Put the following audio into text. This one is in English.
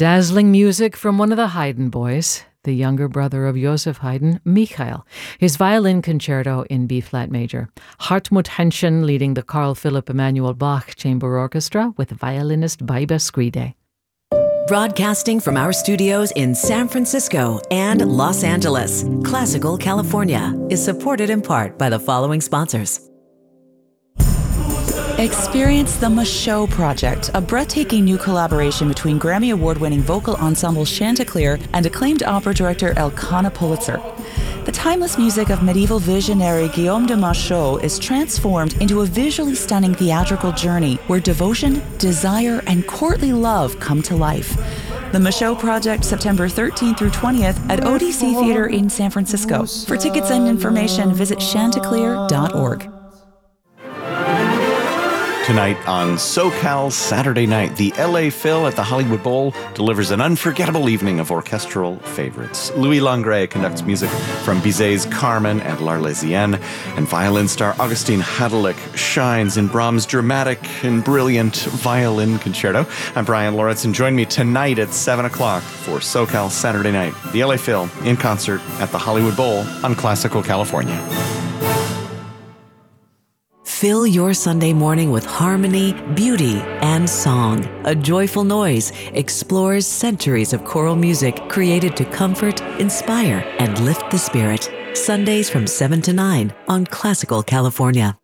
Dazzling music from one of the Haydn boys, the younger brother of Joseph Haydn, Michael. His violin concerto in B-flat major. Hartmut Henschen leading the Carl Philipp Emanuel Bach Chamber Orchestra with violinist Baiba Skride. Broadcasting from our studios in San Francisco and Los Angeles, Classical California is supported in part by the following sponsors. Experience the Michaud Project, a breathtaking new collaboration between Grammy Award-winning vocal ensemble Chanticleer and acclaimed opera director Elkanah Pulitzer. The timeless music of medieval visionary Guillaume de Machaut is transformed into a visually stunning theatrical journey where devotion, desire, and courtly love come to life. The Michaud Project, September 13th through 20th at ODC Theater in San Francisco. For tickets and information, visit chanticleer.org. Tonight on SoCal Saturday Night, the LA Phil at the Hollywood Bowl delivers an unforgettable evening of orchestral favorites. Louis Langret conducts music from Bizet's Carmen and L'Arlésienne, and violin star Augustin Hadelich shines in Brahms' dramatic and brilliant violin concerto. I'm Brian Lawrence, and join me tonight at 7 o'clock for SoCal Saturday Night, the LA Phil in concert at the Hollywood Bowl on Classical California. Fill your Sunday morning with harmony, beauty, and song. A joyful noise explores centuries of choral music created to comfort, inspire, and lift the spirit. Sundays from 7 to 9 on Classical California.